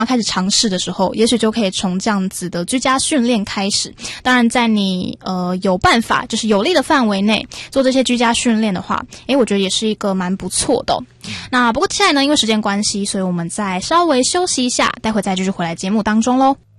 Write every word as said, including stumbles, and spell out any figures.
开始尝试的时候，也许就可以从这样子的居家训练开始。当然在你呃有办法就是有利的范围内做这些居家训练的话，诶我觉得也是一个蛮不错的、哦、那不过现在呢因为时间关系，所以我们再稍微休息一下，待会再继续回来节目当中咯。